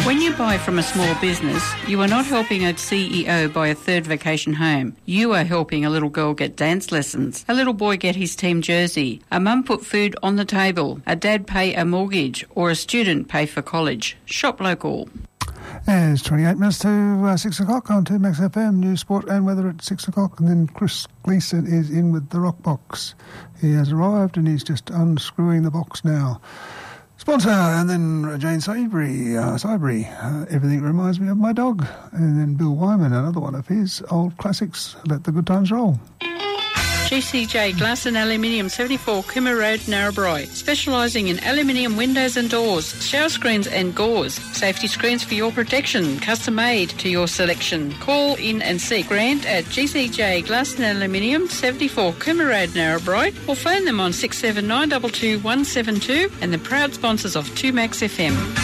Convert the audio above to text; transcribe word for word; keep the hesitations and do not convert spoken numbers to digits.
When you buy from a small business, you are not helping a C E O buy a third vacation home. You are helping a little girl get dance lessons, a little boy get his team jersey, a mum put food on the table, a dad pay a mortgage, or a student pay for college. Shop local. It's twenty-eight minutes to uh, six o'clock on two Max F M, news, sport and weather at six o'clock. And then Chris Gleeson is in with the rock box. He has arrived and he's just unscrewing the box now. Sponsor, and then Jane Saibury, uh, Saibury, uh, Everything Reminds Me of My Dog. And then Bill Wyman, another one of his old classics, Let the Good Times Roll. G C J Glass and Aluminium, seventy-four Coomera Road, Narrabri. Specialising in aluminium windows and doors, shower screens and gauze. Safety screens for your protection, custom made to your selection. Call in and see Grant at G C J Glass and Aluminium, seventy-four Coomera Road, Narrabri, or phone them on six seven nine two two one seven two, and the proud sponsors of two Max F M.